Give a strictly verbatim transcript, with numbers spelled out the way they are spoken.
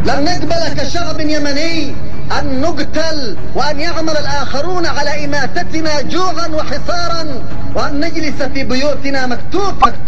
لن نقبل كشعب يمني أن نقتل وأن يعمل الآخرون على إماتتنا جوعا وحصارا وأن نجلس في بيوتنا مكتوت مكتوت